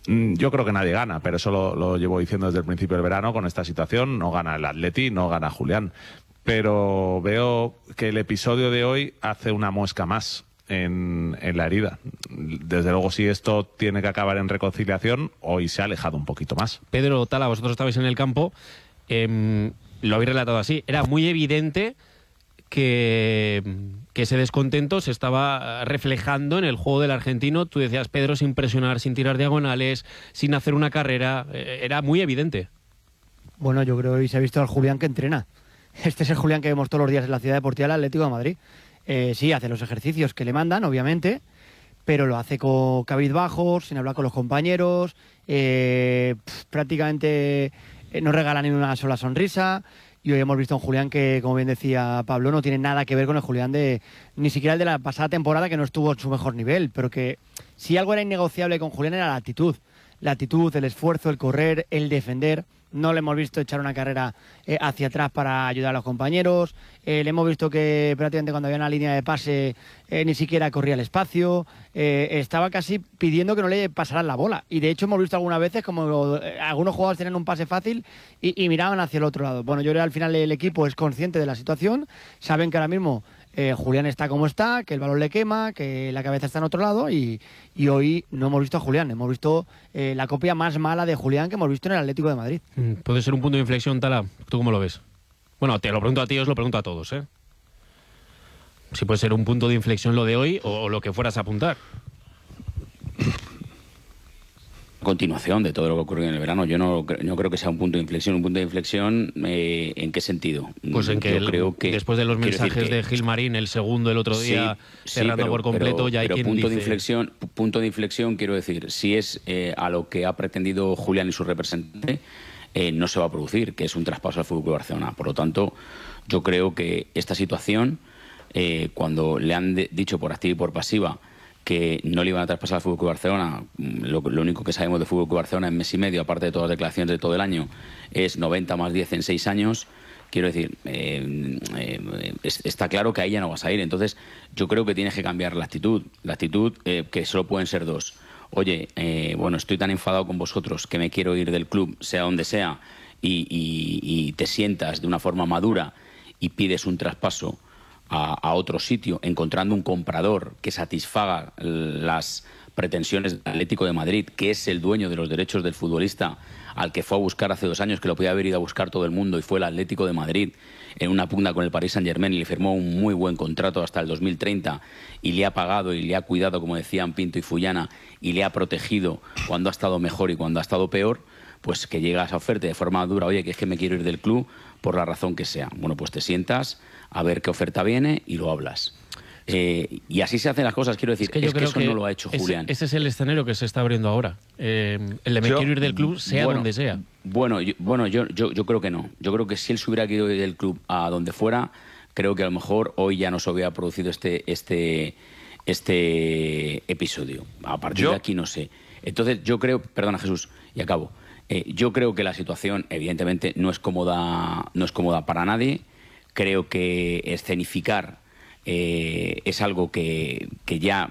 Yo creo que nadie gana, pero eso lo llevo diciendo desde el principio del verano con esta situación. No gana el Atleti, no gana Julián. Pero veo que el episodio de hoy hace una muesca más en la herida. Desde luego, si esto tiene que acabar en reconciliación, hoy se ha alejado un poquito más. Pedro, Tala, vosotros estabais en el campo, lo habéis relatado así. Era muy evidente que ese descontento se estaba reflejando en el juego del argentino. Tú decías, Pedro, sin presionar, sin tirar diagonales, sin hacer una carrera. Era muy evidente. Bueno, yo creo que hoy se ha visto al Julián que entrena. Este es el Julián que vemos todos los días en la Ciudad Deportiva del Atlético de Madrid. Sí, hace los ejercicios que le mandan, obviamente, pero lo hace con cabizbajos, sin hablar con los compañeros, prácticamente no regala ni una sola sonrisa. Y hoy hemos visto a un Julián que, como bien decía Pablo, no tiene nada que ver con el Julián ni siquiera el de la pasada temporada, que no estuvo en su mejor nivel, pero que si algo era innegociable con Julián era la actitud. La actitud, el esfuerzo, el correr, el defender. No le hemos visto echar una carrera hacia atrás para ayudar a los compañeros. Le hemos visto que prácticamente cuando había una línea de pase ni siquiera corría el espacio. Estaba casi pidiendo que no le pasaran la bola. Y de hecho hemos visto algunas veces como algunos jugadores tenían un pase fácil y miraban hacia el otro lado. Bueno, yo creo que al final el equipo es consciente de la situación. Saben que ahora mismo Julián está como está, que el balón le quema, que la cabeza está en otro lado y hoy no hemos visto a Julián, hemos visto la copia más mala de Julián que hemos visto en el Atlético de Madrid. ¿Puede ser un punto de inflexión, Tala? ¿Tú cómo lo ves? Bueno, te lo pregunto a ti, os lo pregunto a todos, ¿eh? Si puede ser un punto de inflexión lo de hoy o lo que fueras a apuntar. Continuación de todo lo que ocurrió en el verano. Yo no creo que sea un punto de inflexión. ¿Un punto de inflexión ¿en qué sentido? Pues en que, creo que después de los mensajes de Gilmarín, el segundo el otro día, cerrando por completo, ya hay quien punto dice... Punto de inflexión, quiero decir, si es a lo que ha pretendido Julián y su representante, no se va a producir, que es un traspaso al FC Barcelona. Por lo tanto, yo creo que esta situación, cuando le han dicho por activa y por pasiva que no le iban a traspasar al FC Barcelona, lo único que sabemos de FC Barcelona en mes y medio, aparte de todas las declaraciones de todo el año, es 90 más 10 en 6 años. Quiero decir, está claro que ahí ya no vas a ir. Entonces, yo creo que tienes que cambiar la actitud. La actitud, que solo pueden ser dos. Oye, bueno, estoy tan enfadado con vosotros que me quiero ir del club, sea donde sea, y te sientas de una forma madura y pides un traspaso a otro sitio, encontrando un comprador que satisfaga las pretensiones del Atlético de Madrid, que es el dueño de los derechos del futbolista, al que fue a buscar hace 2 años, que lo podía haber ido a buscar todo el mundo, y fue el Atlético de Madrid en una pugna con el Paris Saint-Germain, y le firmó un muy buen contrato hasta el 2030 y le ha pagado y le ha cuidado, como decían Pinto y Fullana, y le ha protegido cuando ha estado mejor y cuando ha estado peor. Pues que llega a esa oferta de forma dura, oye, que es que me quiero ir del club por la razón que sea. Bueno, pues te sientas a ver qué oferta viene y lo hablas. Y así se hacen las cosas, quiero decir, es que eso no lo ha hecho Julián. Ese es el escenario que se está abriendo ahora. El de me quiero ir del club, sea donde sea. Yo creo que no. Yo creo que si él se hubiera querido ir del club a donde fuera, creo que a lo mejor hoy ya no se hubiera producido este episodio. A partir de aquí no sé. Entonces yo creo, perdona Jesús, y acabo. Yo creo que la situación, evidentemente, no es cómoda para nadie. Creo que escenificar es algo que ya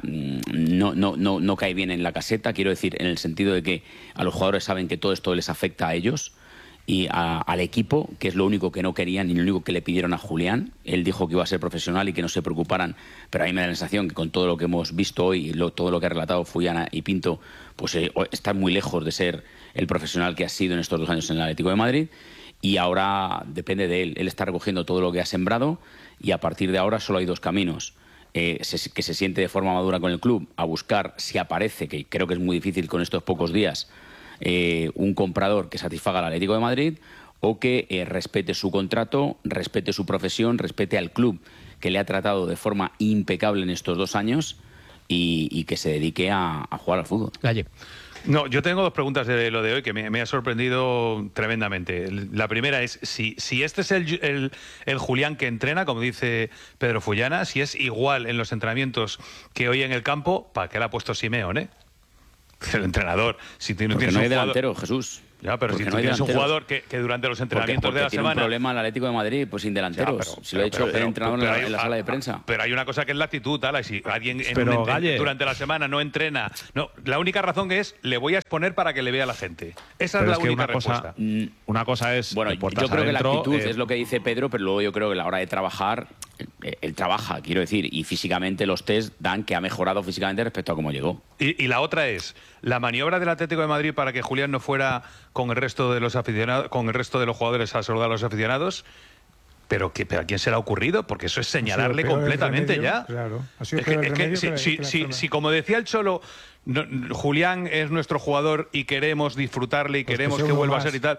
no cae bien en la caseta. Quiero decir, en el sentido de que a los jugadores saben que todo esto les afecta a ellos y al equipo, que es lo único que no querían y lo único que le pidieron a Julián. Él dijo que iba a ser profesional y que no se preocuparan, pero a mí me da la sensación que con todo lo que hemos visto hoy y todo lo que ha relatado Fullana y Pinto, pues está muy lejos de ser el profesional que ha sido en estos 2 años en el Atlético de Madrid, y ahora depende de él. Él está recogiendo todo lo que ha sembrado y a partir de ahora solo hay 2 caminos. Que se siente de forma madura con el club, a buscar, si aparece, que creo que es muy difícil con estos pocos días, un comprador que satisfaga al Atlético de Madrid, o que respete su contrato, respete su profesión, respete al club que le ha tratado de forma impecable en estos 2 años y que se dedique a jugar al fútbol. Galle. No, yo tengo 2 preguntas de lo de hoy que me ha sorprendido tremendamente. La primera es si este es el Julián que entrena, como dice Pedro Fullana, si es igual en los entrenamientos que hoy en el campo, ¿para qué le ha puesto Simeone? El entrenador, si tiene Porque no hay delantero, Jesús. Ya, pero si Porque tú no hay tienes un delanteros. jugador que durante los entrenamientos porque de la tiene semana... un problema el Atlético de Madrid, pues sin delanteros. Si lo ha dicho el entrenador en la sala de prensa. Pero hay una cosa que es la actitud, Ala, y si alguien Galle, durante la semana no entrena... No, la única razón que es, le voy a exponer para que le vea la gente. Esa es la única respuesta. Una cosa es... Bueno, yo creo que la actitud es lo que dice Pedro, pero luego yo creo que a la hora de trabajar, él trabaja, quiero decir, y físicamente los test dan que ha mejorado físicamente respecto a cómo llegó. Y la otra es, la maniobra del Atlético de Madrid para que Julián no fuera con el resto de los aficionados, con el resto de los jugadores a saludar a los aficionados... ¿Pero a quién se le ha ocurrido? Porque eso es señalarle completamente ya. Claro, ha sido peor el remedio si, como decía el Cholo, Julián es nuestro jugador y queremos disfrutarle y queremos que vuelva a ser y tal,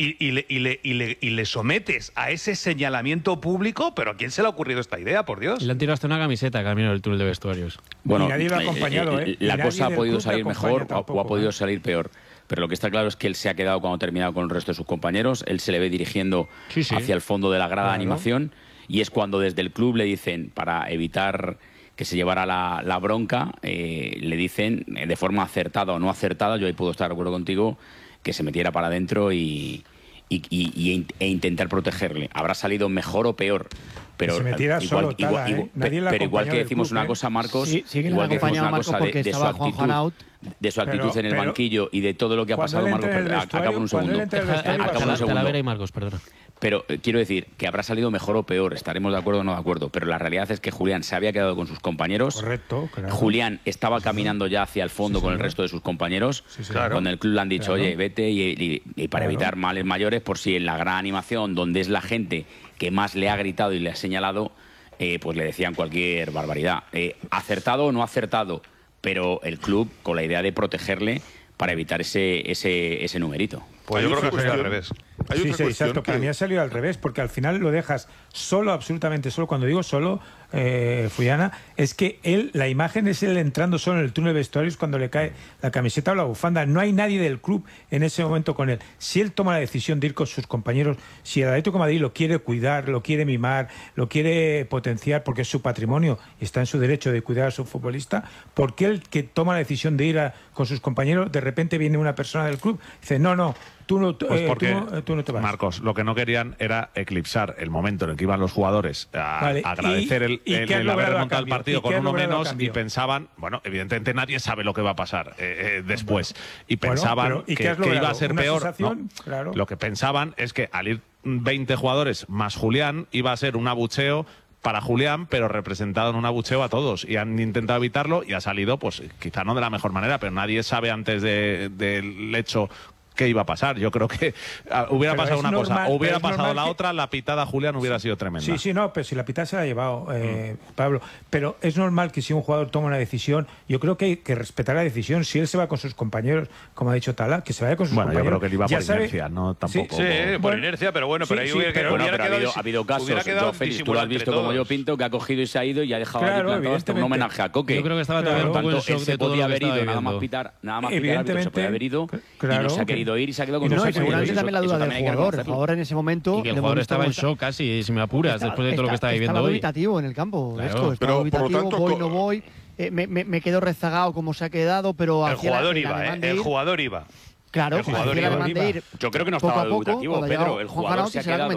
y le sometes a ese señalamiento público, ¿pero a quién se le ha ocurrido esta idea, por Dios? Y le han tirado hasta una camiseta camino del túnel de vestuarios. Bueno, y nadie lo ha acompañado, la cosa ha podido club salir le mejor acompaña o ha podido tampoco, salir peor. Pero lo que está claro es que él se ha quedado cuando ha terminado con el resto de sus compañeros. Él se le ve dirigiendo hacia el fondo de la grada de animación. Y es cuando desde el club le dicen, para evitar que se llevara la bronca, le dicen de forma acertada o no acertada, yo ahí puedo estar de acuerdo contigo, que se metiera para adentro e intentar protegerle. Habrá salido mejor o peor. Pero se metiera solo, pero igual que decimos una cosa, Marcos, igual que decimos una cosa de su actitud en el banquillo y de todo lo que ha pasado, Marcos, acabo en un segundo. Talavera y Marcos, perdona. Pero quiero decir que habrá salido mejor o peor, estaremos de acuerdo o no de acuerdo, pero la realidad es que Julián se había quedado con sus compañeros. Correcto, claro. Julián estaba caminando ya hacia el fondo con el resto de sus compañeros, donde el club le han dicho, oye, vete, y para evitar males mayores, por si en la gran animación, donde es la gente que más le ha gritado y le ha señalado, pues le decían cualquier barbaridad. Acertado o no acertado, pero el club con la idea de protegerle para evitar ese numerito. Pues yo creo que ha salido al revés. Sí, exacto. Para mí ha salido al revés, porque al final lo dejas solo, absolutamente solo. Cuando digo solo, Fullana, es que la imagen es él entrando solo en el túnel de vestuarios cuando le cae la camiseta o la bufanda. No hay nadie del club en ese momento con él. Si él toma la decisión de ir con sus compañeros, si el Atlético de Madrid lo quiere cuidar, lo quiere mimar, lo quiere potenciar porque es su patrimonio y está en su derecho de cuidar a su futbolista, ¿por qué el que toma la decisión de ir con sus compañeros, de repente viene una persona del club y dice, no, tú no te vas? Marcos, lo que no querían era eclipsar el momento en el que iban los jugadores a agradecer el haber remontado el partido con uno menos y pensaban, bueno, evidentemente nadie sabe lo que va a pasar después. Y pensaban que iba a ser peor. No, claro. Lo que pensaban es que al ir 20 jugadores más Julián iba a ser un abucheo para Julián, pero representado en un abucheo a todos. Y han intentado evitarlo y ha salido, pues quizá no de la mejor manera, pero nadie sabe antes del hecho qué iba a pasar. Yo creo que hubiera pasado una cosa, o hubiera pasado la otra, la pitada Julián hubiera sido tremenda. Sí, no, pero si la pitada se la ha llevado Pablo. Pero es normal que si un jugador toma una decisión, yo creo que hay que respetar la decisión. Si él se va con sus compañeros, como ha dicho Tala, que se vaya con sus compañeros. Bueno, yo creo que él iba por inercia, no tampoco. Sí, por inercia, pero bueno, pero ahí ha habido casos, yo, Félix, tú lo has visto como yo, Pinto, que ha cogido y se ha ido y ha dejado hasta un homenaje a Coque. Yo creo que estaba todavía un poco en shock de todo lo que estaba nada más pitar, se podía haber ido y no se ha querido ir y se ha quedado con sus seguramente también la duda del jugador. El jugador en ese momento... Y que el jugador estaba en shock casi, si me apuras, después de todo lo que estaba viviendo hoy. Estaba dubitativo en el campo. Claro. Estaba dubitativo, voy, no voy. Me quedo rezagado como se ha quedado, pero... El jugador iba. Claro, el jugador iba. Yo creo que no estaba dubitativo, Pedro. El jugador se ha quedado.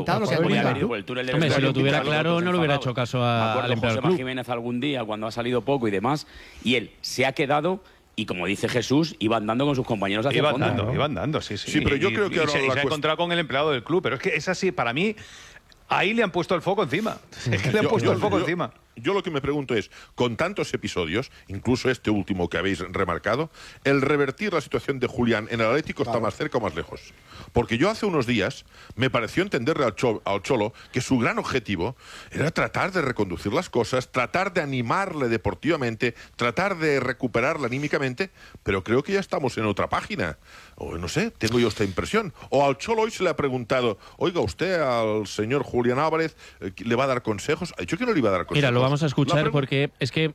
Hombre, si lo tuviera claro, no le hubiera hecho caso al empleado del club. Jiménez algún día, cuando ha salido poco y demás, y él se ha quedado... Y como dice Jesús, iba andando con sus compañeros hacia el fondo. Iba andando, sí. Sí, pero yo creo que ahora se ha encontrado con el empleado del club. Pero es que es así, para mí, ahí le han puesto el foco encima. Es que le han puesto el foco encima. Yo lo que me pregunto es, con tantos episodios, incluso este último que habéis remarcado, el revertir la situación de Julián en el Atlético está más cerca o más lejos. Porque yo hace unos días me pareció entenderle al Cholo que su gran objetivo era tratar de reconducir las cosas, tratar de animarle deportivamente, tratar de recuperarle anímicamente, pero creo que ya estamos en otra página. O no sé, tengo yo esta impresión. O al Cholo hoy se le ha preguntado, oiga, ¿usted al señor Julián Álvarez le va a dar consejos? Ha dicho que no le iba a dar consejos. Mira, lo vamos a escuchar porque es que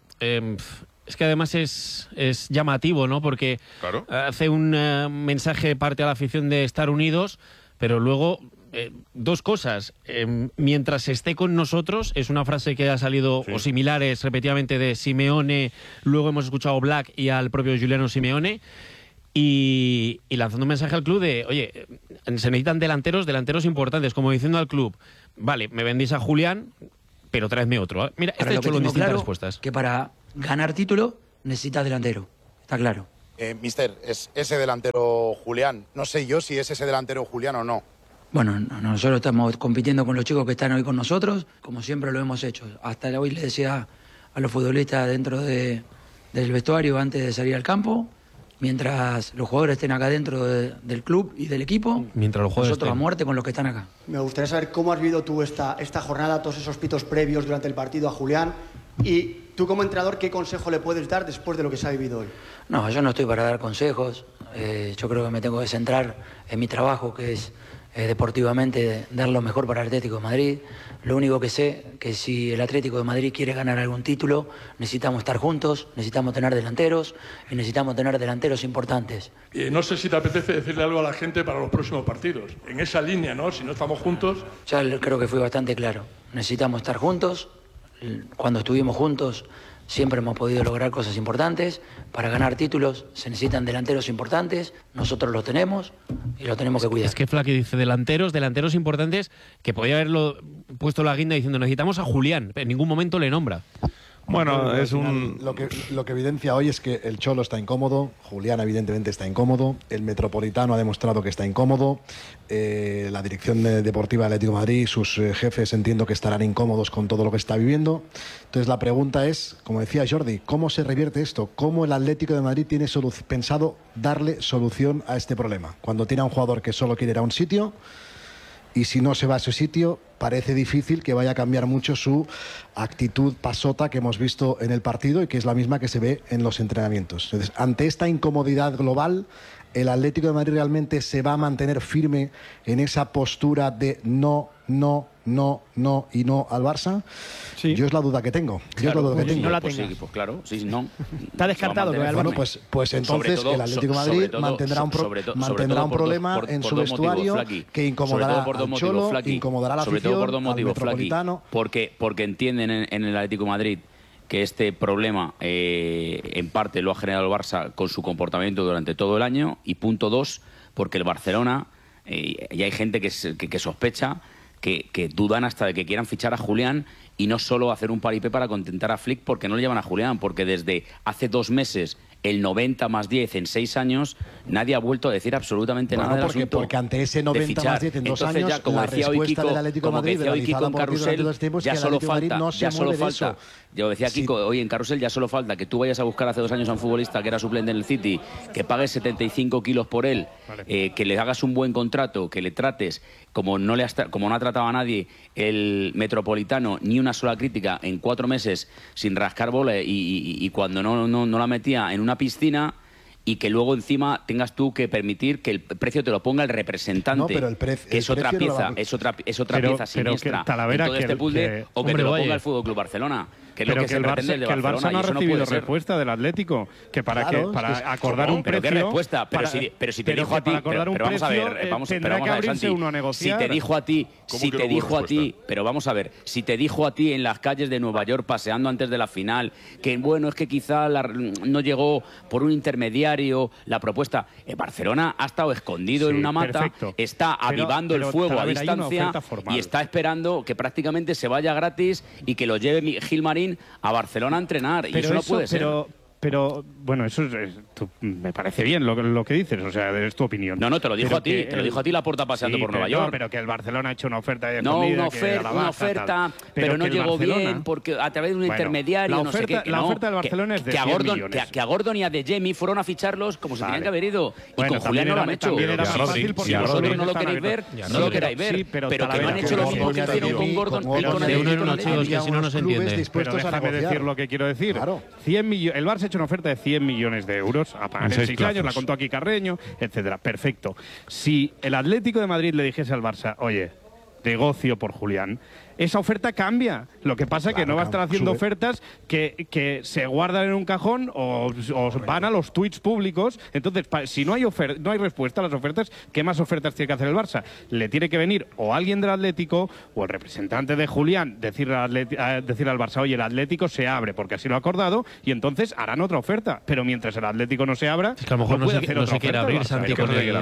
además es llamativo, ¿no? Porque hace un mensaje parte a la afición de estar unidos, pero luego dos cosas. Mientras esté con nosotros, es una frase que ha salido, o similares, repetidamente de Simeone, luego hemos escuchado a Black y al propio Giuliano Simeone. y lanzando un mensaje al club de, oye, se necesitan delanteros importantes, como diciendo al club, vale, me vendís a Julián, pero traedme otro. Mira, Pero este lo hecho que con tengo distintas claro, respuestas. que para ganar título necesitas delantero, está claro. Mister, ¿es ese delantero Julián? No sé yo si es ese delantero Julián o no. Bueno, nosotros estamos compitiendo con los chicos que están hoy con nosotros, como siempre lo hemos hecho. Hasta hoy le decía a los futbolistas dentro del vestuario antes de salir al campo, mientras los jugadores estén acá dentro del club y del equipo, Mientras los jugadores nosotros a estén. muerte con los que están acá. Me gustaría saber cómo has vivido tú esta jornada, todos esos pitos previos durante el partido a Julián, y tú como entrenador, ¿qué consejo le puedes dar después de lo que se ha vivido hoy? No, yo no estoy para dar consejos. Yo creo que me tengo que centrar en mi trabajo, que es deportivamente dar lo mejor para el Atlético de Madrid. Lo único que sé que si el Atlético de Madrid quiere ganar algún título, necesitamos estar juntos, necesitamos tener delanteros y necesitamos tener delanteros importantes. No sé si te apetece decirle algo a la gente para los próximos partidos. En esa línea, ¿no? Si no estamos juntos. Ya creo que fui bastante claro. Necesitamos estar juntos. Cuando estuvimos juntos siempre hemos podido lograr cosas importantes. Para ganar títulos se necesitan delanteros importantes. Nosotros los tenemos y los tenemos que cuidar. Es que Flaky dice delanteros importantes, que podía haberlo puesto la guinda diciendo necesitamos a Julián. En ningún momento le nombra. Bueno, es un... Lo que evidencia hoy es que el Cholo está incómodo, Julián evidentemente está incómodo, el Metropolitano ha demostrado que está incómodo, la dirección deportiva del Atlético de Madrid, sus jefes entiendo que estarán incómodos con todo lo que está viviendo. Entonces la pregunta es, como decía Jordi, ¿cómo se revierte esto? ¿Cómo el Atlético de Madrid tiene pensado darle solución a este problema? Cuando tiene a un jugador que solo quiere ir a un sitio, y si no se va a ese sitio, parece difícil que vaya a cambiar mucho su actitud pasota que hemos visto en el partido y que es la misma que se ve en los entrenamientos. Entonces, ante esta incomodidad global, ¿el Atlético de Madrid realmente se va a mantener firme en esa postura de no y no al Barça? Sí. Yo es la duda que tengo. No la pues tengas. sí, pues claro, sí, no. Está descartado que vaya al Bueno, Barça. pues entonces el Atlético de Madrid mantendrá un problema en su vestuario que incomodará al Cholo, incomodará a la afición, por dos motivos, al Metropolitano. Porque entienden en el Atlético de Madrid que este problema en parte lo ha generado el Barça con su comportamiento durante todo el año. Y punto dos, porque el Barcelona, y hay gente que sospecha, que dudan hasta de que quieran fichar a Julián y no solo hacer un paripé para contentar a Flick porque no le llevan a Julián, porque desde hace 2 meses el 90 más 10 en 6 años nadie ha vuelto a decir absolutamente nada del asunto. Porque ante ese 90 más 10 en 2 Entonces, años, ya, como la decía hoy respuesta Kiko, del Atlético de Madrid, Kiko en Carrusel, ya solo falta, yo decía Kiko, hoy en Carrusel ya solo falta que tú vayas a buscar hace 2 años a un futbolista que era suplente en el City, que pagues 75 kilos por él, que le hagas un buen contrato, que le trates como no ha tratado a nadie el Metropolitano, ni una sola crítica en 4 meses sin rascar bola y cuando no la metía en una piscina, y que luego encima tengas tú que permitir que el precio te lo ponga el representante, no, pero que es otra pieza, es otra pieza siniestra en todo este puzzle, o que te lo ponga el Fútbol Club Barcelona, que es lo que se pretende de Barcelona. Que el Barça no ha recibido respuesta del Atlético, que para acordar un precio. ¿Pero qué respuesta? Pero si te dijo a ti, pero vamos a ver, tendrá que abrirse uno a negociar. Si te dijo a ti, pero vamos a ver, si te dijo a ti en las calles de Nueva York paseando antes de la final, que bueno, es que quizá no llegó por un intermediario la propuesta, Barcelona ha estado escondido en una mata, está avivando el fuego a distancia y está esperando que prácticamente se vaya gratis y que lo lleve Gilmarín a Barcelona a entrenar. Y eso no puede ser. Pero, bueno, eso me parece bien lo que dices, o sea, es tu opinión. No, te lo dijo a ti, te lo dijo a ti Laporta paseando por Nueva York. No, pero que el Barcelona ha hecho una oferta de una oferta, pero no llegó bien, porque a través de un intermediario, la oferta, la oferta del Barcelona es de 100 millones. Que a Gordon y a De Jemi fueron a ficharlos como se tenían que haber ido. Y con Julián no lo han hecho. Si vosotros no lo queréis ver, no lo queráis ver. Pero que no han hecho lo mismo que hicieron con Gordon y con De uno en uno, chicos, que si no nos entiende. Pero déjame decir lo que quiero decir. El Barça ha hecho una oferta de 100 millones de euros a pagar en 6 años, la contó aquí Carreño, etcétera. Perfecto. Si el Atlético de Madrid le dijese al Barça, oye, negocio por Julián, esa oferta cambia. Lo que pasa es que no va a estar haciendo ofertas que se guardan en un cajón o van a los tweets públicos. Entonces, si no hay respuesta a las ofertas, ¿qué más ofertas tiene que hacer el Barça? Le tiene que venir o alguien del Atlético o el representante de Julián decirle al Barça, oye, el Atlético se abre porque así lo ha acordado, y entonces harán otra oferta. Pero mientras el Atlético no se abra, es que a lo mejor no se quiere abrir, Santi. Yo lo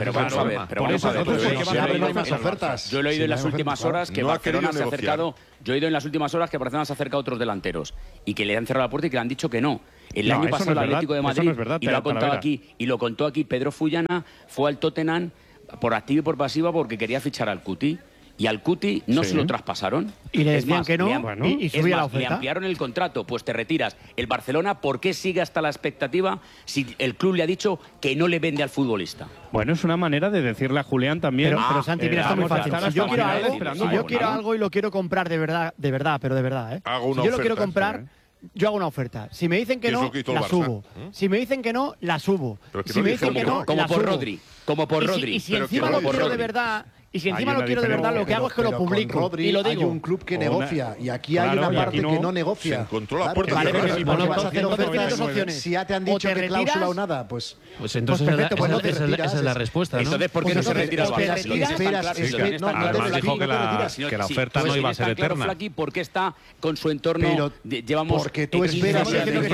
he oído en las últimas horas que Barcelona se ha acercado. Yo he oído en las últimas horas que Barcelona se ha acercado a otros delanteros y que le han cerrado la puerta y que le han dicho que no. El año pasado el Atlético de Madrid, y lo ha contado aquí, y lo contó aquí Pedro Fullana, fue al Tottenham por activa y por pasiva porque quería fichar al Cuti. Y al Cuti no se lo traspasaron. Y le decían que no, y subía la le oferta. ampliaron el contrato, pues te retiras. El Barcelona, ¿por qué sigue hasta la expectativa si el club le ha dicho que no le vende al futbolista? Bueno, es una manera de decirle a Julián también. Pero Santi, mira, está muy fácil. Si yo quiero algo y lo quiero comprar de verdad, pero de verdad, ¿eh? Hago una si yo lo oferta, quiero comprar, yo hago una oferta. Si me dicen que no, la subo. Si me dicen que no, la subo. Si me dicen que no, como por Rodri. Como por Rodri. Y si encima lo quiero de verdad... Y si encima lo quiero de verdad, lo que hago es que lo publico. Rodri, y lo digo. Hay un club que negocia y aquí hay una parte que no negocia. Se encontró la puerta. Vale, pero si no vas a hacer ofertas, si ya te han dicho que cláusula o nada, pues entonces esa es la respuesta, ¿no? Entonces, ¿por qué no se retira el Barça? Además dijo que la oferta no iba a ser eterna. Flaqui, ¿por qué está con su entorno? Llevamos... Porque tú esperas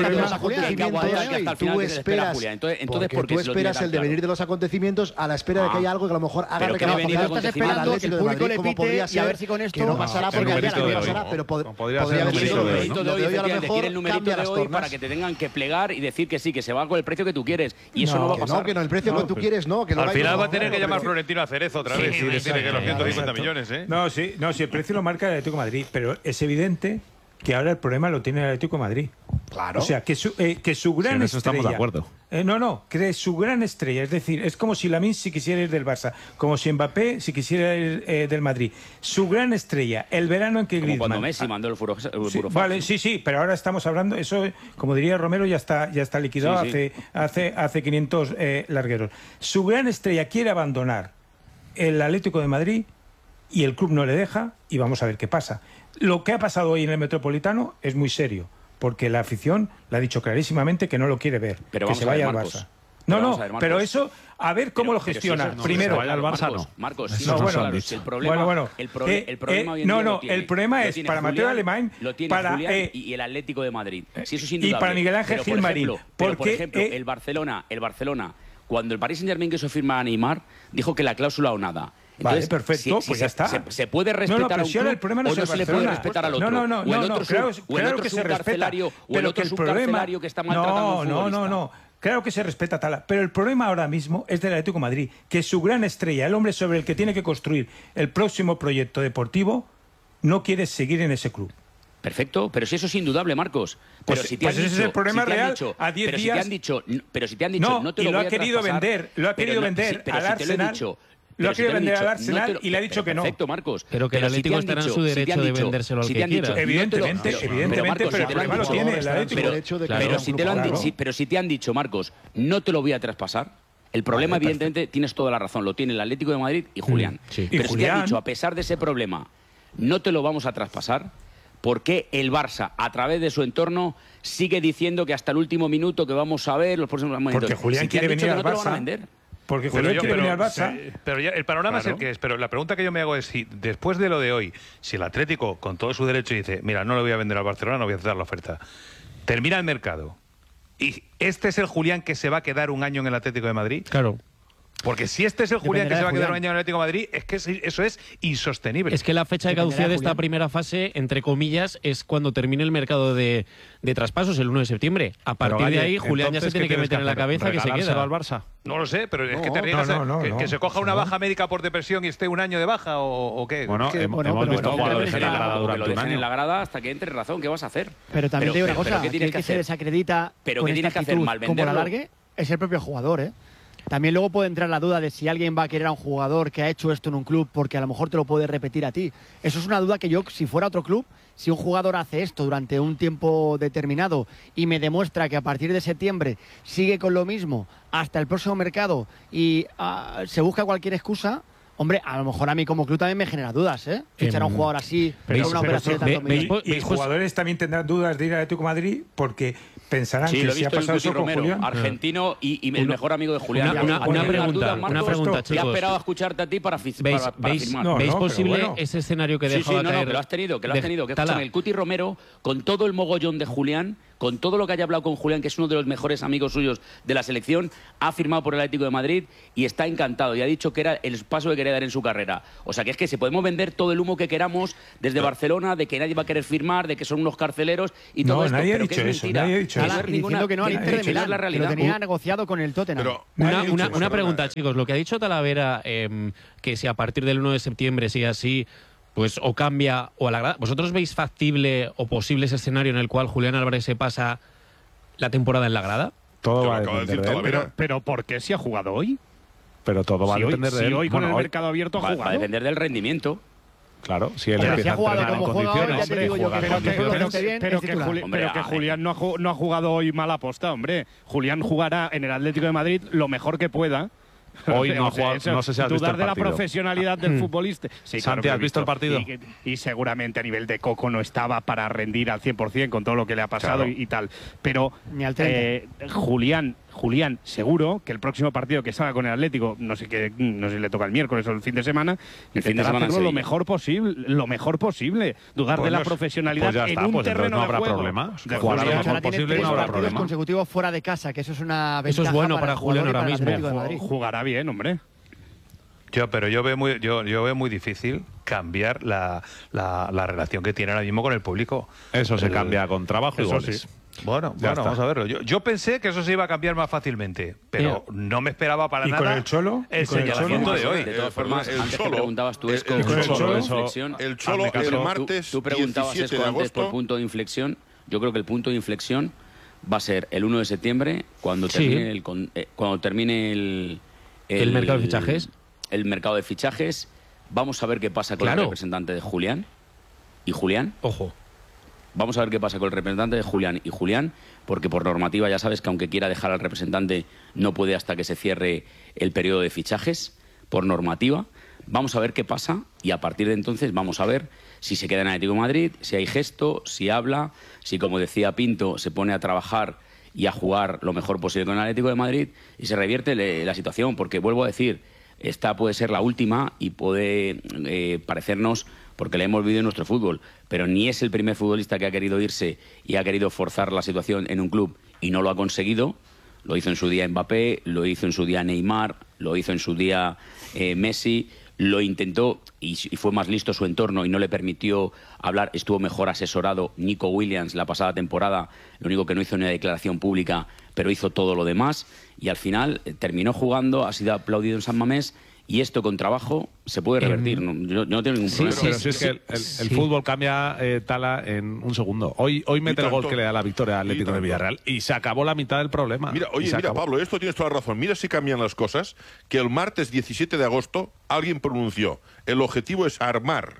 tú esperas el devenir de los acontecimientos a la espera de que haya algo que a lo mejor haga reclamar. Público le pite y a ver si con esto no pasará porque ya no pasará, pero podría haber sido el numerito de hoy, a lo mejor el numerito de hoy para que te tengan que plegar y decir que sí, que se va con el precio que tú quieres, y eso no va a pasar. No, que no, el precio que tú quieres no, que al final va a tener que llamar Florentino a Cerezo otra vez y decirle que los 150 millones, ¿eh? No, sí, el precio lo marca el Atlético de Madrid, pero es evidente que ahora el problema lo tiene el Atlético de Madrid. Claro. O sea, que su gran estrella... estamos de acuerdo. Que su gran estrella, es decir, es como si Lamine si quisiera ir del Barça, como si Mbappé si quisiera ir del Madrid. Su gran estrella, el verano en que Griezmann... Como cuando Messi mandó el Burofax. Vale, sí, pero ahora estamos hablando, eso, como diría Romero, ya está liquidado hace 500 largueros. Su gran estrella quiere abandonar el Atlético de Madrid y el club no le deja, y vamos a ver qué pasa. Lo que ha pasado hoy en el Metropolitano es muy serio, porque la afición le ha dicho clarísimamente que no lo quiere ver, pero que se vaya al Barça. Pero eso, a ver cómo lo gestiona. Primero, vaya al Barça, no. Marcos, el problema el problema es para Mateo Alemán, para Julián y el Atlético de Madrid. Si eso es indudable. Y para Miguel Ángel Gilmarín. Por ejemplo, el Barcelona, cuando el Paris Saint-Germain quiso firmar a Neymar, dijo que la cláusula o nada. Entonces, vale, perfecto, pues ya está. Se puede respetar a un club, el problema no o no se le puede respetar al otro. Claro que se respeta. O el otro subcarcelario que está maltratando a un futbolista. No. Claro que se respeta tal, pero el problema ahora mismo es del Atlético de Madrid, que su gran estrella, el hombre sobre el que tiene que construir el próximo proyecto deportivo, no quiere seguir en ese club. Perfecto, pero si eso es indudable, Marcos. Pero si te han ese dicho, es el problema real. A 10 días. Pero si te han dicho, no te lo voy a traspasar. Lo ha querido vender al Arsenal. Lo ha querido vender al Arsenal y le ha dicho que no. Perfecto, Marcos. Pero que el Atlético estará en su derecho de vendérselo al que quiera. Evidentemente, pero el problema lo tiene el Atlético. Pero si te han dicho, Marcos, no te lo voy a traspasar, el problema, evidentemente, tienes toda la razón, lo tiene el Atlético de Madrid y Julián. Pero si te han dicho, a pesar de ese problema, no te lo vamos a traspasar, ¿por qué el Barça, a través de su entorno, sigue diciendo que hasta el último minuto que vamos a ver los próximos momentos? Porque Julián quiere venir al Barça. Porque Julián quiere venir al Barça. Pero ya el panorama es el que es. Pero la pregunta que yo me hago es si después de lo de hoy, si el Atlético, con todo su derecho, dice, mira, no le voy a vender al Barcelona, no voy a aceptar la oferta, termina el mercado, y este es el Julián que se va a quedar un año en el Atlético de Madrid. Claro. Porque si este es el Julián que se va a quedar un año en el Atlético de Madrid, es que eso es insostenible. Es que la fecha de caducidad de esta primera fase, entre comillas, es cuando termine el mercado de traspasos, el 1 de septiembre. A partir de ahí, Julián ya se tiene que meter en la cabeza que se queda al Barça. No lo sé, pero es que te arriesgas que se coja una baja médica por depresión y esté un año de baja o qué. Bueno, hemos visto jugadores en la grada durante un año. En la grada hasta que entre razón, ¿qué vas a hacer? Pero también te digo una cosa, que se desacredita con esta actitud como la largue es el propio jugador, ¿eh? También luego puede entrar la duda de si alguien va a querer a un jugador que ha hecho esto en un club porque a lo mejor te lo puede repetir a ti. Eso es una duda que yo, si fuera otro club, si un jugador hace esto durante un tiempo determinado y me demuestra que a partir de septiembre sigue con lo mismo hasta el próximo mercado y se busca cualquier excusa, Hombre, a lo mejor a mí como club también me genera dudas, ¿eh? Fichar a un jugador así, Pero una operación de tantos millones. Y jugadores también tendrán dudas de ir al Atlético de Madrid porque pensarán que si ha pasado eso con Julián. Argentino y el mejor amigo de Julián. Una pregunta, chicos. Te ha esperado a escucharte a ti para firmar. ¿Veis posible ese escenario que dejaba caer? Que lo has tenido, que el Cuti Romero, con todo el mogollón de Julián, con todo lo que haya hablado con Julián, que es uno de los mejores amigos suyos de la selección, ha firmado por el Atlético de Madrid y está encantado y ha dicho que era el paso que quería dar en su carrera. O sea, que es que se podemos vender todo el humo que queramos desde Barcelona, de que nadie va a querer firmar, de que son unos carceleros y todo esto. Nadie ha pero dicho que es eso, mentira. nadie ha dicho eso. Diciendo que no al Inter de Milán, que lo tenía negociado con el Tottenham. Una pregunta, chicos. Lo que ha dicho Talavera, que si a partir del 1 de septiembre sigue así, pues o cambia o a la grada. ¿Vosotros veis factible o posible ese escenario en el cual Julián Álvarez se pasa la temporada en la grada? Todo va a depender de él. Pero ¿por qué si ha jugado hoy? Pero todo va a depender de él. Si hoy con el mercado abierto ha jugado. Va a depender del rendimiento. Claro, si él pero si empieza ha jugado a entrenar como en juega ahora, ya te digo yo pero que Julián no ha jugado hoy mal aposta, hombre. Julián jugará en el Atlético de Madrid lo mejor que pueda. Hoy no ha jugado, no sé si has visto el dudar de la partido. profesionalidad del futbolista. Sí, Santi, claro, ¿has visto el partido? Y seguramente a nivel de Coco no estaba para rendir al 100% con todo lo que le ha pasado Claro. y tal. Pero Ni al 30. Julián, seguro que el próximo partido que salga con el Atlético, no sé si le toca el miércoles o el fin de semana, intentará hacerlo lo mejor posible. Dudar de la profesionalidad pues ya está, en un pues terreno no habrá de juego. problema. De Jugará lo Julián. mejor posible y no habrá partidos problema. consecutivos fuera de casa, que eso es una ventaja. Eso es bueno para Julián ahora mismo. Jugará bien, hombre. Pero yo veo muy difícil cambiar la relación que tiene ahora mismo con el público. Eso se cambia con trabajo y goles. Sí. Bueno, Ya está. vamos a verlo. Yo pensé que eso se iba a cambiar más fácilmente, pero no me esperaba para ¿Y nada con el Cholo? el ¿Y con el señalamiento Cholo? de hoy. De todas formas, el antes que Cholo, preguntabas tú, es el Cholo, el Cholo, el martes tú preguntabas 17 Esco, de antes por agosto. punto de inflexión. Yo creo que el punto de inflexión va a ser el 1 de septiembre, cuando termine, cuando termine el mercado de fichajes. El mercado de fichajes. Vamos a ver qué pasa con el representante de Julián. Y Julián. Ojo. Vamos a ver qué pasa con el representante de Julián y Julián, porque por normativa ya sabes que aunque quiera dejar al representante no puede hasta que se cierre el periodo de fichajes, por normativa. Vamos a ver qué pasa y a partir de entonces vamos a ver si se queda en Atlético de Madrid, si hay gesto, si habla, si como decía Pinto se pone a trabajar y a jugar lo mejor posible con el Atlético de Madrid y se revierte la situación, porque vuelvo a decir, esta puede ser la última y puede parecernos, porque le hemos vivido en nuestro fútbol, pero ni es el primer futbolista que ha querido irse y ha querido forzar la situación en un club y no lo ha conseguido. Lo hizo en su día Mbappé, lo hizo en su día Neymar, lo hizo en su día Messi, lo intentó y fue más listo su entorno y no le permitió hablar. Estuvo mejor asesorado Nico Williams la pasada temporada, lo único que no hizo ni una declaración pública, pero hizo todo lo demás y al final terminó jugando, ha sido aplaudido en San Mamés. Y esto con trabajo se puede revertir. Yo no tengo ningún problema. Pero si es que el fútbol cambia Tala en un segundo. Hoy mete el gol que le da la victoria al Atlético de Villarreal y se acabó la mitad del problema. Mira, Pablo, esto tienes toda la razón. Mira si cambian las cosas, que el martes 17 de agosto alguien pronunció, el objetivo es armar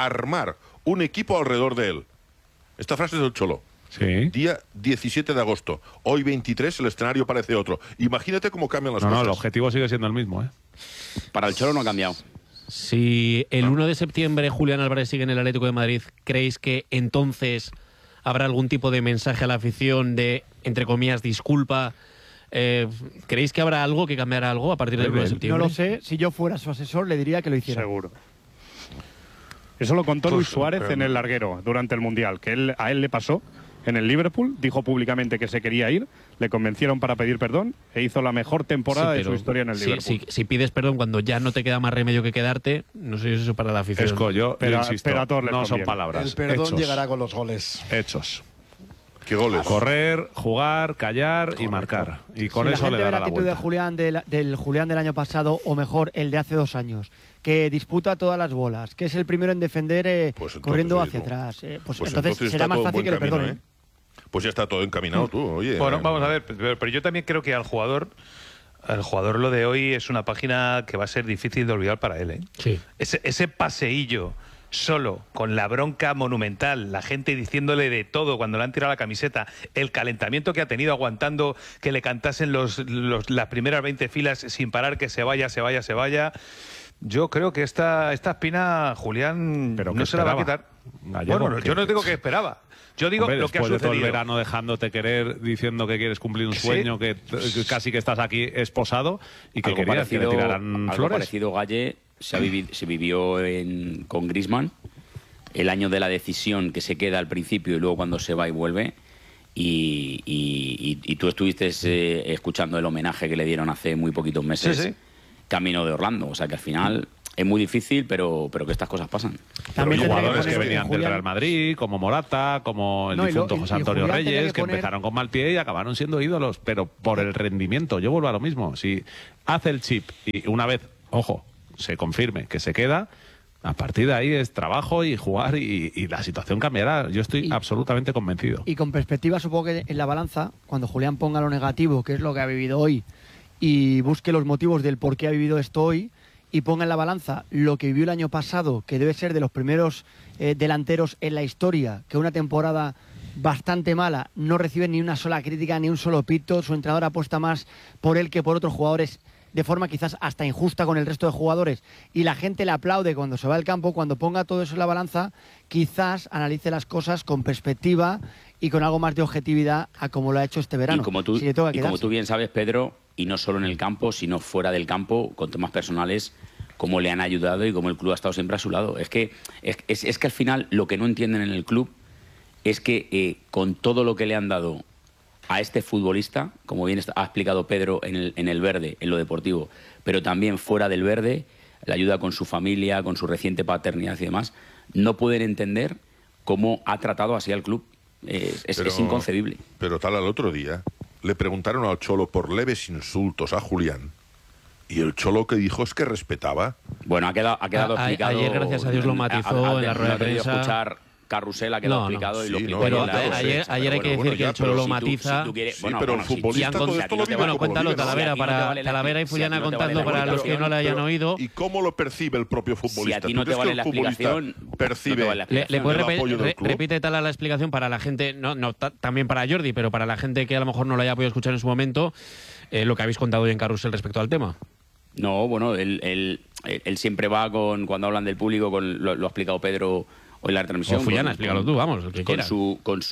un equipo alrededor de él. Esta frase es del Cholo. Sí. Día 17 de agosto. Hoy 23 el escenario parece otro. Imagínate cómo cambian las cosas. No, el objetivo sigue siendo el mismo, ¿eh? Para el Cholo no ha cambiado. Si el 1 de septiembre Julián Álvarez sigue en el Atlético de Madrid, ¿creéis que entonces habrá algún tipo de mensaje a la afición de, entre comillas, disculpa? ¿Creéis que habrá algo, que cambiará algo a partir del 1 de septiembre? No lo sé. Si yo fuera su asesor, le diría que lo hiciera. Seguro. Eso lo contó Luis Suárez en el larguero durante el Mundial, que a él le pasó en el Liverpool, dijo públicamente que se quería ir, le convencieron para pedir perdón e hizo la mejor temporada de su historia en el Liverpool. Si pides perdón cuando ya no te queda más remedio que quedarte, no sé si eso para la afición. Pero insisto, a todos les no conviene. son palabras. El perdón hechos. llegará con los goles. Hechos. ¿Qué goles? Correr, jugar, callar y marcar. Y con Si eso la le gente ve dará la la actitud de vuelta. Julián del Julián del año pasado, o mejor, el de hace 2 años, que disputa todas las bolas, que es el primero en defender corriendo hacia atrás, pues entonces será está más todo en fácil buen que le camino, perdonen. Pues ya está todo encaminado tú, oye. Bueno, vamos a ver, pero yo también creo que al jugador lo de hoy es una página que va a ser difícil de olvidar para él, ¿eh? Sí. Ese paseillo solo, con la bronca monumental, la gente diciéndole de todo cuando le han tirado la camiseta, el calentamiento que ha tenido aguantando que le cantasen las primeras 20 filas sin parar, que se vaya. Yo creo que esta espina, Julián, Pero no se la va a quitar. Gallego, Bueno, yo no digo que esperaba. Yo digo Hombre, lo que ha después de todo el sucedido. verano dejándote querer, diciendo que quieres cumplir un sueño, que casi que estás aquí esposado y que Algo querías que le tiraran algo flores. parecido, Galle, se vivió con Griezmann, el año de la decisión, que se queda al principio y luego cuando se va y vuelve. Y tú estuviste escuchando el homenaje que le dieron hace muy poquitos meses, Sí, sí. camino de Orlando. O sea que al final es muy difícil, pero que estas cosas pasan. Pero hay tendría jugadores que poner venían del Julián- Real Madrid, como Morata, como el No, y difunto lo- José y Antonio Julián tenía Reyes, que que poner- empezaron con mal pie y acabaron siendo ídolos, pero por el rendimiento. Yo vuelvo a lo mismo. Si hace el chip y una vez, ojo, se confirme que se queda, a partir de ahí es trabajo y jugar y la situación cambiará. Yo estoy absolutamente convencido. Y con perspectiva, supongo que en la balanza, cuando Julián ponga lo negativo, que es lo que ha vivido hoy, y busque los motivos del por qué ha vivido esto hoy, y ponga en la balanza lo que vivió el año pasado, que debe ser de los primeros delanteros en la historia, que una temporada bastante mala, no recibe ni una sola crítica, ni un solo pito, su entrenador apuesta más por él que por otros jugadores, de forma quizás hasta injusta con el resto de jugadores, y la gente le aplaude cuando se va al campo. Cuando ponga todo eso en la balanza, quizás analice las cosas con perspectiva y con algo más de objetividad a como lo ha hecho este verano. Y como tú, Si le toca y como quedarse. tú bien sabes, Pedro, y no solo en el campo, sino fuera del campo, con temas personales, cómo le han ayudado y cómo el club ha estado siempre a su lado. Es que al final lo que no entienden en el club es que con todo lo que le han dado a este futbolista, como bien ha explicado Pedro en el verde, en lo deportivo, pero también fuera del verde, la ayuda con su familia, con su reciente paternidad y demás, no pueden entender cómo ha tratado así al club. Es inconcebible. Pero tal, al otro día le preguntaron al Cholo por leves insultos a Julián y el Cholo que dijo es que respetaba. Bueno, ha quedado explicado. Ayer, gracias a Dios, lo matizó en la rueda de prensa. Escuchar Carrusel, ha quedado explicado y lo explicó. Pero ayer hay que decir que el Cholo lo matiza. Pero el futbolista todo esto lo vive Bueno, como cuéntalo, vive, ¿no? Talavera y Fullana contando para los que no le hayan oído. ¿Y cómo lo percibe el propio futbolista? Si a ti no ¿Tú te crees vale que la el futbolista explicación, percibe ¿Le puedes el apoyo del club? repite la explicación para la gente, también para Jordi, pero para la gente que a lo mejor no lo haya podido escuchar en su momento, lo que habéis contado hoy en Carrusel respecto al tema? No, bueno, él siempre va cuando hablan del público, lo ha explicado Pedro hoy en la retransmisión. O Fullana, explícalo tú, vamos, el que quieras. Con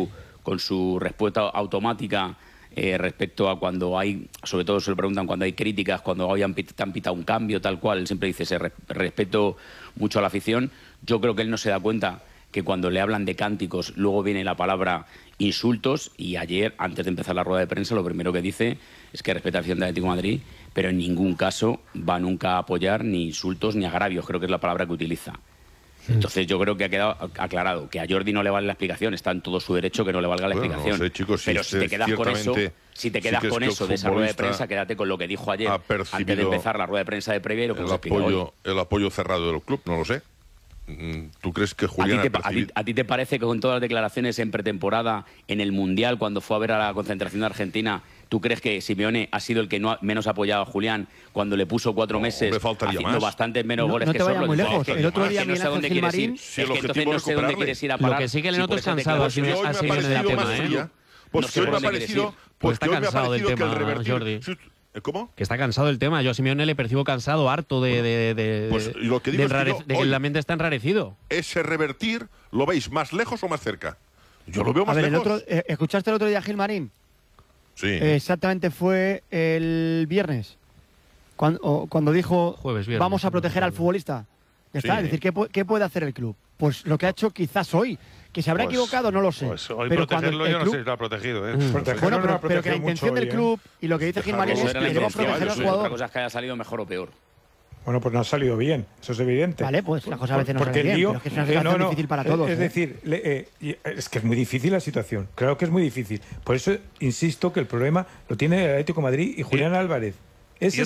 su respuesta automática respecto a cuando hay, sobre todo se le preguntan cuando hay críticas, cuando te han pitado un cambio, tal cual, él siempre dice, respeto mucho a la afición. Yo creo que él no se da cuenta que cuando le hablan de cánticos, luego viene la palabra insultos, y ayer, antes de empezar la rueda de prensa, lo primero que dice es que respeta la afición de Atlético de Madrid, pero en ningún caso va nunca a apoyar ni insultos ni agravios, creo que es la palabra que utiliza. Entonces yo creo que ha quedado aclarado que a Jordi no le vale la explicación, está en todo su derecho que no le valga la explicación. No sé, chicos, pero si te quedas con eso, sí que es que el de esa rueda de futbolista prensa, quédate con lo que dijo ayer ha antes de percibido empezar la rueda de prensa de previa y lo que hemos explicado hoy. el apoyo cerrado del club, no lo sé. ¿Tú crees que Julián ¿A ti te parece que con todas las declaraciones en pretemporada, en el Mundial, cuando fue a ver a la concentración de Argentina, tú crees que Simeone ha sido el que menos ha apoyado a Julián cuando le puso 4 meses haciendo bastantes menos goles que Solo? Sorlo? Muy lejos. El otro día no sé dónde quieres ir. Si Es el que entonces objetivo no es sé dónde recuperarle. quieres ir a parar. Lo que sí que le si noto por es esas cansado Pues que hoy me ha así viene del parecido tema, más fría. ¿eh? Pues No sé que hoy por me ha dónde quieres parecido, ir. Pues pues que hoy me ha está cansado del parecido que el tema, revertir. Jordi. ¿Cómo? Que está cansado del tema. Yo a Simeone le percibo cansado, harto Pues lo que digo es que de que el ambiente está enrarecido. Ese revertir, ¿lo veis más lejos o más cerca? Yo lo veo A más ver, lejos. ¿escuchaste el otro día a Gilmarín? Sí. Exactamente, fue el viernes. Cuando dijo, Viernes, vamos a proteger al futbolista. Ya está, Sí. es decir, ¿qué puede hacer el club? Pues lo que ha hecho quizás hoy. Que se habrá equivocado, no lo sé. Pues hoy pero protegerlo cuando el yo no club- sé si lo ha protegido. ¿eh? Bueno, pero que la intención del club y lo que dice Gilmarín Eso es era que la debemos intención. proteger al Otra jugador. cosa es que haya salido mejor o peor. Bueno, pues no ha salido bien, eso es evidente. Vale, pues la cosa a veces no Porque sale el bien, lío, pero es que es una situación difícil para todos. Es decir, es que es muy difícil la situación. Claro que es muy difícil. Por eso insisto que el problema lo tiene el Atlético de Madrid y Julián Álvarez. Ese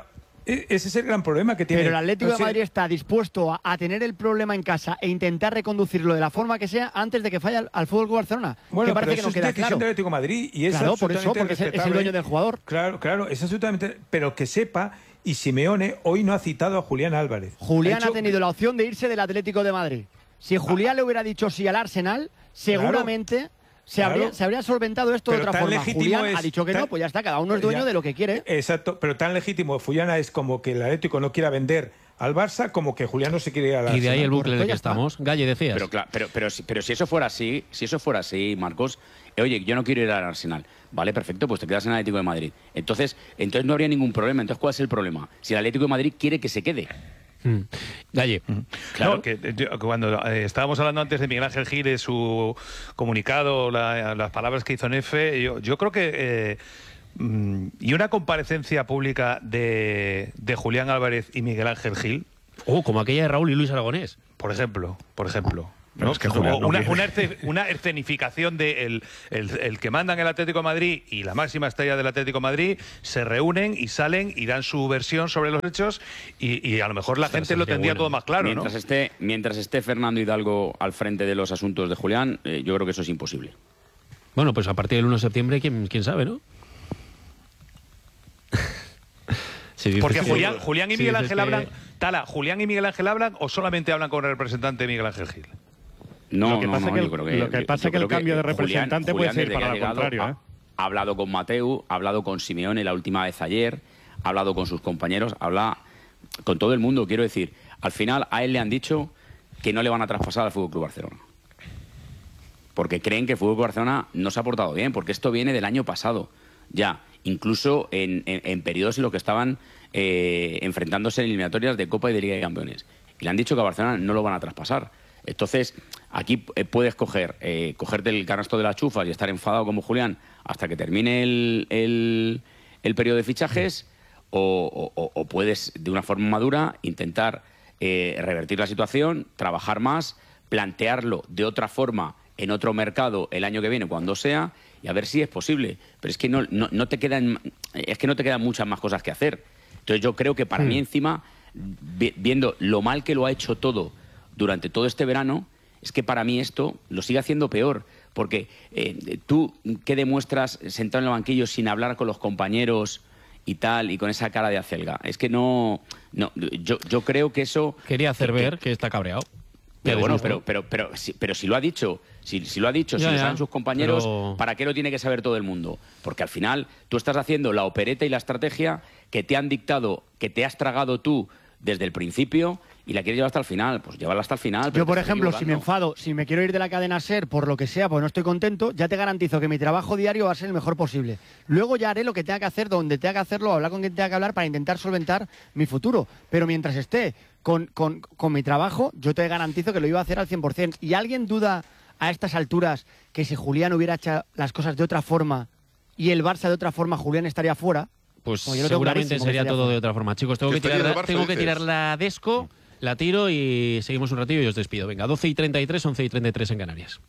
es el gran problema que tiene. Pero el Atlético No de sé, Madrid está dispuesto a tener el problema en casa e intentar reconducirlo de la forma que sea antes de que falle al Fútbol Club Barcelona. Bueno, que parece pero que eso no es queda decisión claro. del Atlético de Madrid y es Claro, por eso, absolutamente porque es el respetable. dueño del jugador. Claro, es absolutamente. Pero que sepa, y Simeone hoy no ha citado a Julián Álvarez. Julián ha tenido la opción de irse del Atlético de Madrid. Si Julián le hubiera dicho sí al Arsenal, seguramente se habría solventado esto de Pero otra tan forma. legítimo Julián ha dicho que no, pues ya está, cada uno es dueño de lo que quiere. Exacto, pero tan legítimo Fullana es como que el Atlético no quiera vender al Barça como que Julián no se quiere ir al Arsenal. Y de ahí el bucle en el que estamos. Galle, decías. Pero si eso fuera así, Marcos, oye, yo no quiero ir al Arsenal. Vale, perfecto, pues te quedas en el Atlético de Madrid. Entonces no habría ningún problema. Entonces, ¿cuál es el problema? Si el Atlético de Madrid quiere que se quede. Galle. Claro, No. que cuando estábamos hablando antes de Miguel Ángel Gil, de su comunicado, las palabras que hizo en F, yo creo que... y una comparecencia pública de Julián Álvarez y Miguel Ángel Gil. Como aquella de Raúl y Luis Aragonés. Por ejemplo. ¿no? Es que Julián Una escenificación de el que mandan el Atlético de Madrid y la máxima estrella del Atlético de Madrid se reúnen y salen y dan su versión sobre los hechos y a lo mejor la gente lo tendría todo más claro, mientras esté Fernando Hidalgo al frente de los asuntos de Julián, yo creo que eso es imposible. Bueno, pues a partir del 1 de septiembre, quién sabe, ¿no? Porque Julián y Miguel Ángel hablan... Tala, ¿Julián y Miguel Ángel hablan o solamente hablan con el representante Miguel Ángel Gil? Lo que pasa es que el cambio de representante puede ser para lo contrario. Ha hablado con Mateu, ha hablado con Simeone la última vez ayer, ha hablado con sus compañeros, habla con todo el mundo. Quiero decir, al final a él le han dicho que no le van a traspasar al FC Barcelona. Porque creen que el FC Barcelona no se ha portado bien, porque esto viene del año pasado ya. Incluso en periodos en los que estaban enfrentándose en eliminatorias de Copa y de Liga de Campeones. Y le han dicho que a Barcelona no lo van a traspasar. Entonces, aquí puedes cogerte el canasto de las chufas y estar enfadado como Julián hasta que termine el periodo de fichajes, o puedes, de una forma madura, intentar revertir la situación, trabajar más, plantearlo de otra forma en otro mercado el año que viene, cuando sea, y a ver si es posible. Pero es que no te quedan muchas más cosas que hacer. Entonces yo creo que para mí, encima, viendo lo mal que lo ha hecho todo durante todo este verano, es que para mí esto lo sigue haciendo peor. Porque tú, ¿qué demuestras sentado en el banquillo sin hablar con los compañeros y tal, y con esa cara de acelga? Es que yo creo que eso... Quería hacer ver que está cabreado. Pero bueno, pero si lo ha dicho, si lo saben sus compañeros, ¿para qué lo tiene que saber todo el mundo? Porque al final tú estás haciendo la opereta y la estrategia que te han dictado, que te has tragado tú desde el principio, y la quieres llevar hasta el final. Pues llévala hasta el final. Yo, por ejemplo, si me enfado, si me quiero ir de la cadena SER por lo que sea, pues no estoy contento, ya te garantizo que mi trabajo diario va a ser el mejor posible. Luego ya haré lo que tenga que hacer, donde tenga que hacerlo, hablar con quien tenga que hablar para intentar solventar mi futuro. Pero mientras esté con mi trabajo, yo te garantizo que lo iba a hacer al 100%. ¿Y alguien duda a estas alturas que si Julián hubiera hecho las cosas de otra forma y el Barça de otra forma, Julián estaría fuera? Pues seguramente sería todo de otra forma. Chicos, tengo que tirar la Desco, la tiro y seguimos un ratillo y os despido. Venga, 12:33, 11:33 en Canarias.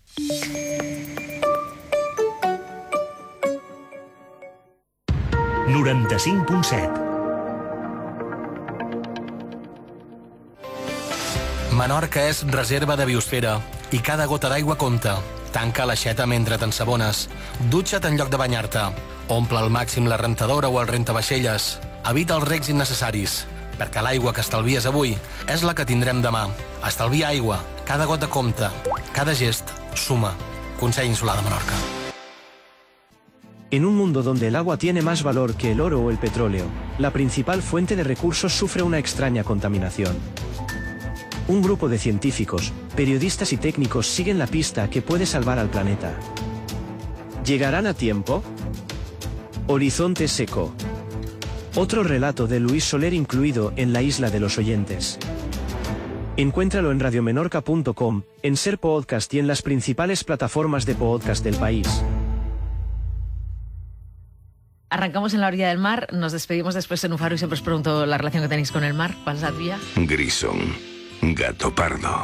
Menorca és reserva de biosfera i cada gota d'aigua compta. Tanca l'aixeta mentre t'ensabones. Dutxa't en lloc de banyar-te. Omple al màxim la rentadora o el rentavaixelles. Evita els recs innecessaris, perquè l'aigua que estalvies avui és la que tindrem demà. Estalvia aigua. Cada gota compta. Cada gest suma. Consell Insular de Menorca. En un mundo donde el agua tiene más valor que el oro o el petróleo, la principal fuente de recursos sufre una extraña contaminación. Un grupo de científicos, periodistas y técnicos siguen la pista que puede salvar al planeta. ¿Llegarán a tiempo? Horizonte seco. Otro relato de Luis Soler incluido en La Isla de los Oyentes. Encuéntralo en radiomenorca.com, en Ser Podcast y en las principales plataformas de podcast del país. Arrancamos en la orilla del mar, nos despedimos después en un faro y siempre os pregunto la relación que tenéis con el mar. ¿Cuál es la tuya? Grison, gato pardo.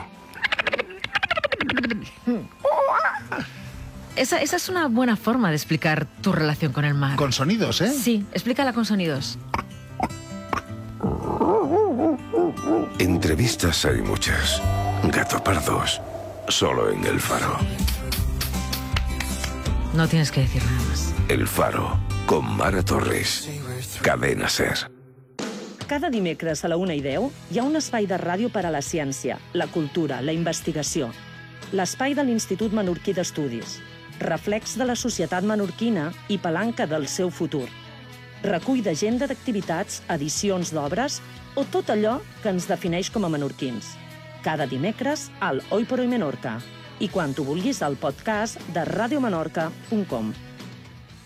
Esa es una buena forma de explicar tu relación con el mar. Con sonidos, ¿eh? Sí, explícala con sonidos. Entrevistas hay muchas. Gato pardos, solo en El Faro. No tienes que decir nada más. El Faro, con Mara Torres. Cadena SER. Cada dimecres a la 1:10 hi ha un espai de ràdio per a la ciència, la cultura, la investigació. L'espai de l'Institut Menorquí d'Estudis. Reflex de la societat menorquina i palanca del seu futur. recull d'agenda d'activitats, edicions d'obres o tot allò que ens defineix com a menorquins. Cada dimecres al Hoy por Hoy Menorca i quan tu vulguis al podcast de radiomenorca.com.